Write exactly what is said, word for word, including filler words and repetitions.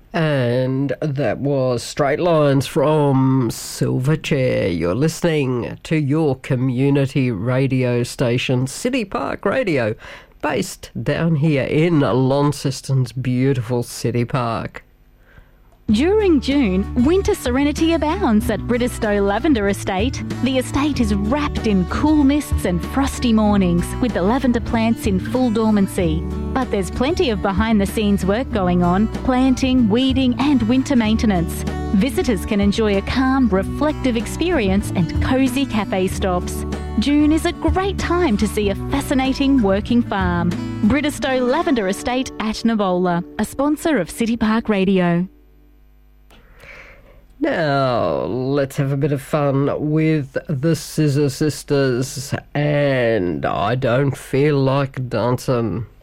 And that was Straight Lines from Silverchair. You're listening to your community radio station, City Park Radio, based down here in Launceston's beautiful City Park. During June, winter serenity abounds at Bridestow Lavender Estate. The estate is wrapped in cool mists and frosty mornings, with the lavender plants in full dormancy. But there's plenty of behind-the-scenes work going on, planting, weeding and winter maintenance. Visitors can enjoy a calm, reflective experience and cosy cafe stops. June is a great time to see a fascinating working farm. Bridestow Lavender Estate at Navola, a sponsor of City Park Radio. Now, let's have a bit of fun with the Scissor Sisters, and I Don't Feel Like Dancing.